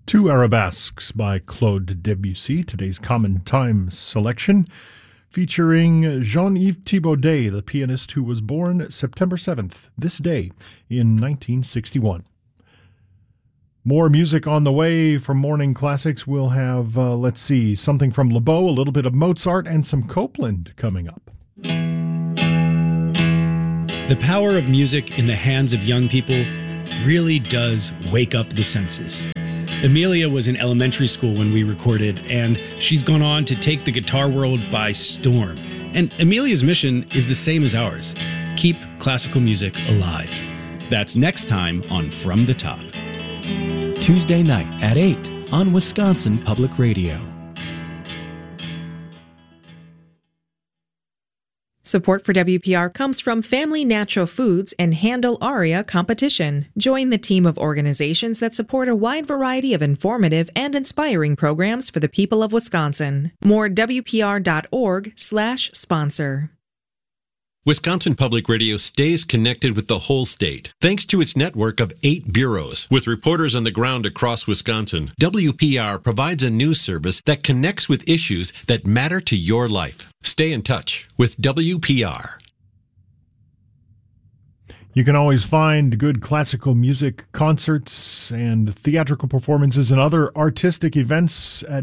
Two arabesques by Claude Debussy, today's Common Time selection, featuring Jean-Yves Thibaudet, the pianist who was born September 7th, this day, in 1961. More music on the way from Morning Classics. We'll have, something from Lebeau, a little bit of Mozart, and some Copland coming up. The power of music in the hands of young people really does wake up the senses. Amelia was in elementary school when we recorded, and she's gone on to take the guitar world by storm. And Amelia's mission is the same as ours: keep classical music alive. That's next time on From the Top. Tuesday night at 8 on Wisconsin Public Radio. Support for WPR comes from Family Natural Foods and Handle ARIA Competition. Join the team of organizations that support a wide variety of informative and inspiring programs for the people of Wisconsin. More WPR.org/sponsor. Wisconsin Public Radio stays connected with the whole state, thanks to its network of 8 bureaus. With reporters on the ground across Wisconsin, WPR provides a news service that connects with issues that matter to your life. Stay in touch with WPR. You can always find good classical music concerts and theatrical performances and other artistic events at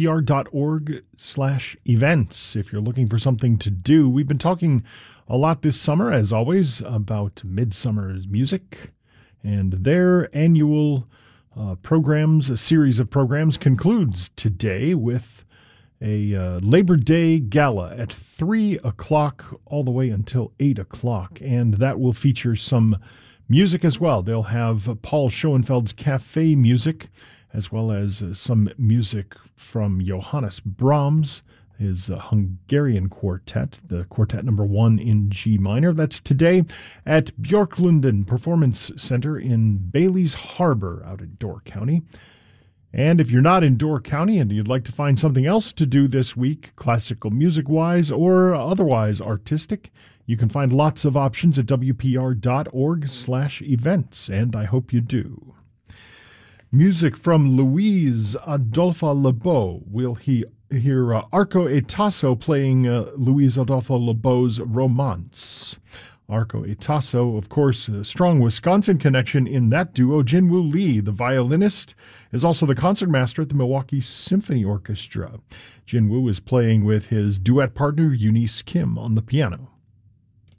WPR.org/events. If you're looking for something to do, we've been talking a lot this summer, as always, about Midsummer's Music and their annual programs. A series of programs concludes today with a Labor Day gala at 3 o'clock all the way until 8 o'clock, and that will feature some music as well. They'll have Paul Schoenfeld's Cafe music, as well as some music from Johannes Brahms, his Hungarian quartet, the quartet number 1 in G minor. That's today at Björklunden Performance Center in Bailey's Harbor out in Door County. And if you're not in Door County and you'd like to find something else to do this week, classical music-wise or otherwise artistic, you can find lots of options at WPR.org/events, and I hope you do. Music from Louise Adolphe Lebeau. We'll hear Arco e Tasso playing Louise Adolphe Lebeau's Romance. Arco e Tasso, of course, a strong Wisconsin connection in that duo. Jinwoo Lee, the violinist, is also the concertmaster at the Milwaukee Symphony Orchestra. Jinwoo is playing with his duet partner Eunice Kim on the piano.